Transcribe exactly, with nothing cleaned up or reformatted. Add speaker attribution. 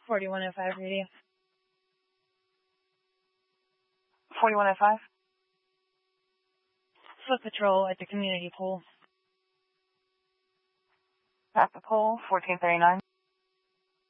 Speaker 1: forty-one oh five radio.
Speaker 2: forty-one oh five?
Speaker 1: Foot patrol at the community pool.
Speaker 2: At the pool, fourteen thirty-nine.